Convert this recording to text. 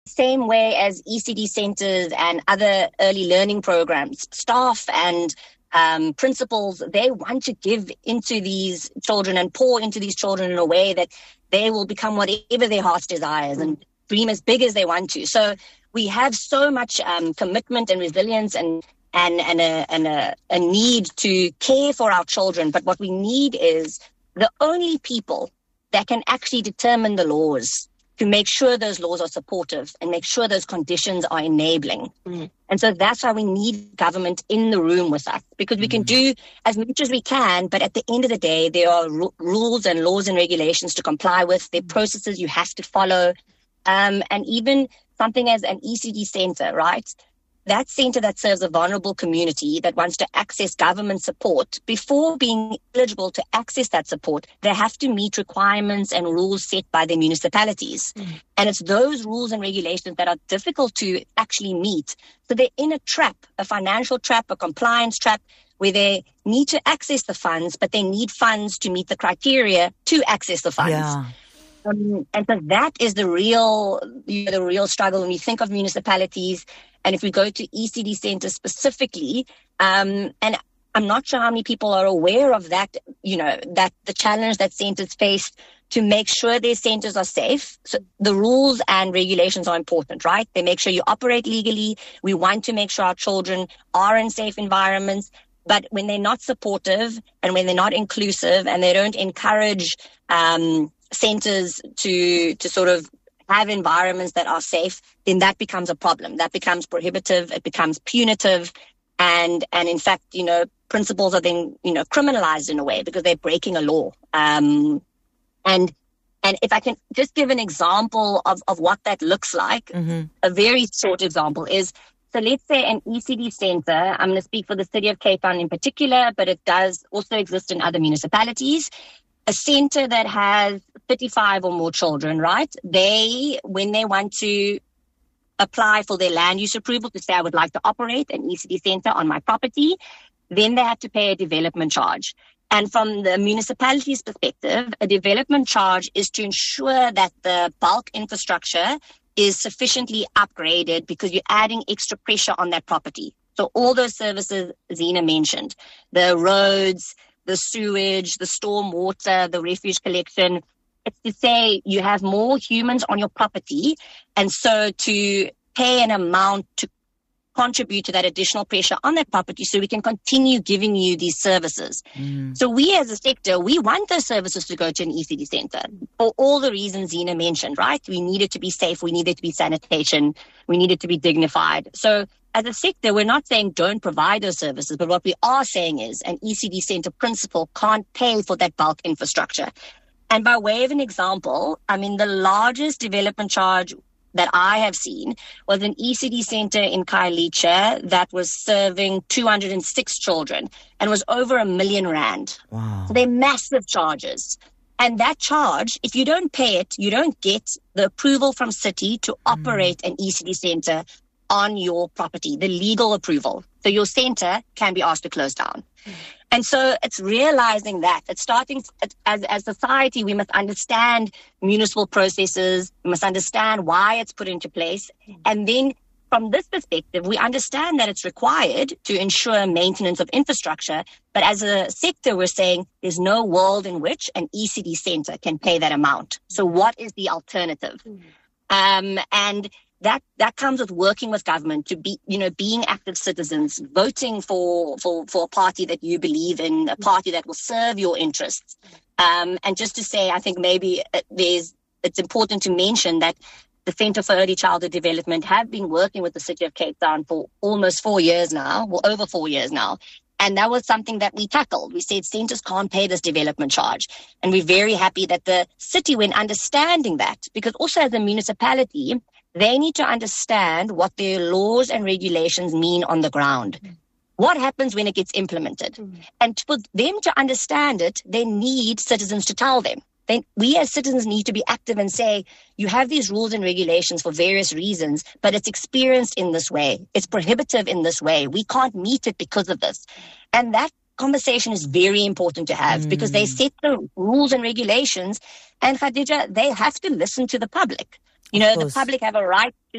same way as ECD centers and other early learning programs, staff and principals, they want to give into these children and pour into these children in a way that they will become whatever their heart's desires and dream as big as they want to. So we have so much commitment and resilience and a need to care for our children. But what we need is the only people that can actually determine the laws to make sure those laws are supportive and make sure those conditions are enabling. And so that's why we need government in the room with us, because we can do as much as we can, but at the end of the day, there are rules and laws and regulations to comply with. There are processes you have to follow. And even something as an ECD center, right? That center that serves a vulnerable community that wants to access government support, before being eligible to access that support, they have to meet requirements and rules set by the municipalities. And it's those rules and regulations that are difficult to actually meet. So they're in a trap, a financial trap, a compliance trap, where they need to access the funds, but they need funds to meet the criteria to access the funds. Yeah. And so that is the real struggle when we think of municipalities. And if we go to ECD centers specifically, and I'm not sure how many people are aware of that, that the challenge that centers face to make sure their centers are safe. So the rules and regulations are important, right? They make sure you operate legally. We want to make sure our children are in safe environments. But when they're not supportive and when they're not inclusive and they don't encourage centers to sort of have environments that are safe, then that becomes a problem. That becomes prohibitive. It becomes punitive. And in fact, principals are then, criminalized in a way because they're breaking a law. And if I can just give an example of what that looks like, a very short example is, so let's say an ECD center, I'm going to speak for the city of Cape Town in particular, but it does also exist in other municipalities. A center that has 35 or more children, right? When they want to apply for their land use approval to say, I would like to operate an ECD center on my property, then they have to pay a development charge. And from the municipality's perspective, a development charge is to ensure that the bulk infrastructure is sufficiently upgraded because you're adding extra pressure on that property. So all those services Zena mentioned, the roads, the sewage, the storm water, the refuse collection, it's to say you have more humans on your property. And so to pay an amount to contribute to that additional pressure on that property so we can continue giving you these services. So we as a sector, we want those services to go to an ECD center for all the reasons Zena mentioned, right? We need it to be safe. We need it to be sanitation. We need it to be dignified. So as a sector, we're not saying don't provide those services, but what we are saying is an ECD center principal can't pay for that bulk infrastructure. And by way of an example, the largest development charge that I have seen was an ECD center in Khayelitsha that was serving 206 children and was over R1 million. Wow. So they're massive charges. And that charge, if you don't pay it, you don't get the approval from city to operate an ECD center on your property, the legal approval. So your center can be asked to close down. And so it's realizing that it's starting as society, we must understand municipal processes. We must understand why it's put into place. And then from this perspective, we understand that it's required to ensure maintenance of infrastructure. But as a sector, we're saying there's no world in which an ECD center can pay that amount. So what is the alternative? And that comes with working with government to be, being active citizens, voting for a party that you believe in, a party that will serve your interests. And just to say, I think maybe it's important to mention that the Centre for Early Childhood Development have been working with the City of Cape Town for almost 4 years now, over 4 years now. And that was something that we tackled. We said centers can't pay this development charge. And we're very happy that the city, when understanding that, because also as a municipality, they need to understand what their laws and regulations mean on the ground. What happens when it gets implemented? And for them to understand it, they need citizens to tell them. We as citizens need to be active and say, you have these rules and regulations for various reasons, but it's experienced in this way. It's prohibitive in this way. We can't meet it because of this. And that conversation is very important to have because they set the rules and regulations. And Khadija, they have to listen to the public. The public have a right to